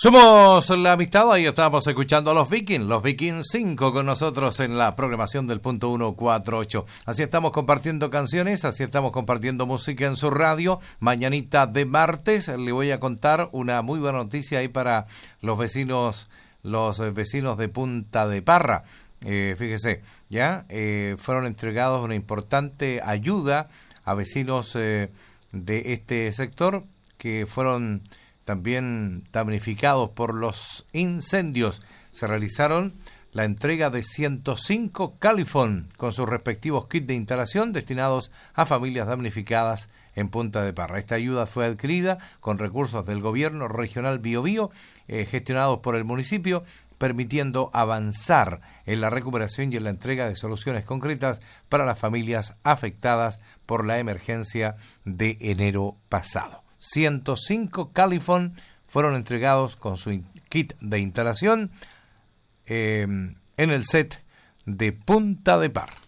Somos la amistad, ahí estamos escuchando a los Vikings 5 con nosotros en la programación del punto 148. Así estamos compartiendo canciones, así estamos compartiendo música en su radio. Mañanita de martes le voy a contar una muy buena noticia ahí para los vecinos de Punta de Parra. Fíjese, ya fueron entregados una importante ayuda a vecinos de este sector que fueron también damnificados por los incendios. Se realizaron la entrega de 105 Califón con sus respectivos kits de instalación destinados a familias damnificadas en Punta de Parra. Esta ayuda fue adquirida con recursos del gobierno regional Biobío, gestionados por el municipio, permitiendo avanzar en la recuperación y en la entrega de soluciones concretas para las familias afectadas por la emergencia de enero pasado. 105 Califón fueron entregados con su kit de instalación en el set de Punta de Parra.